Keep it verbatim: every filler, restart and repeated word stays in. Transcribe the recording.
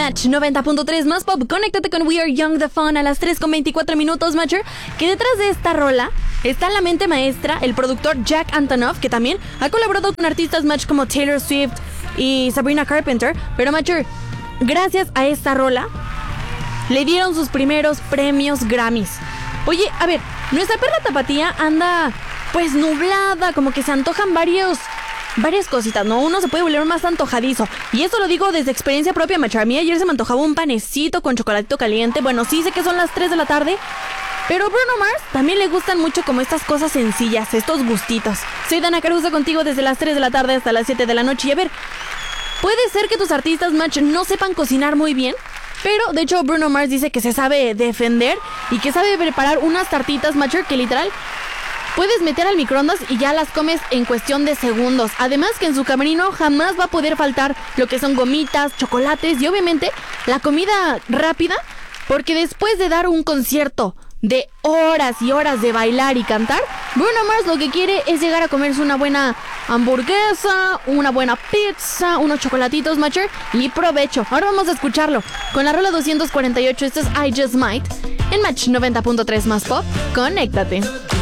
Match noventa punto tres más pop. Conéctate con We Are Young The Fun a las tres con veinticuatro minutos, Matcher. Que detrás de esta rola está la mente maestra, el productor Jack Antonoff, que también ha colaborado con artistas Match como Taylor Swift y Sabrina Carpenter. Pero Matcher, gracias a esta rola le dieron sus primeros premios Grammys. Oye, a ver, nuestra perla tapatía anda pues nublada, como que se antojan varios Varias cositas, ¿no? Uno se puede volver más antojadizo. Y esto lo digo desde experiencia propia, Macho. A mí ayer se me antojaba un panecito con chocolatito caliente. Bueno, sí sé que son las tres de la tarde, pero Bruno Mars también le gustan mucho como estas cosas sencillas, estos gustitos. Soy Dana Caruso contigo desde las tres de la tarde hasta las siete de la noche. Y a ver, puede ser que tus artistas, Macho, no sepan cocinar muy bien, pero de hecho Bruno Mars dice que se sabe defender y que sabe preparar unas tartitas, Macho, que literal puedes meter al microondas y ya las comes en cuestión de segundos. Además que en su camerino jamás va a poder faltar lo que son gomitas, chocolates y obviamente la comida rápida, porque después de dar un concierto de horas y horas de bailar y cantar, Bruno Mars lo que quiere es llegar a comerse una buena hamburguesa, una buena pizza, unos chocolatitos, Matcher, y provecho. Ahora vamos a escucharlo con la rola doscientos cuarenta y ocho. Esto es I Just Might en Match noventa punto tres más pop. Conéctate.